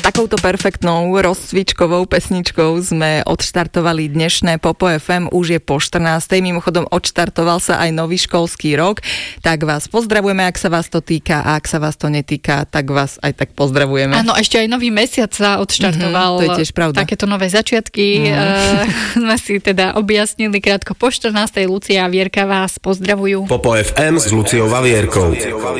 Takouto perfektnou rozcvičkovou pesničkou sme odštartovali dnešné Popo FM, už je po 14. Mimochodom odštartoval sa aj nový školský rok, tak vás pozdravujeme, ak sa vás to týka, a ak sa vás to netýka, tak vás aj tak pozdravujeme. Áno, ešte aj nový mesiac sa odštartoval. To je tiež pravda. Takéto nové začiatky sme si teda objasnili krátko po 14. Lucia a Vierka vás pozdravujú. Popo FM s Luciou a Vierkou.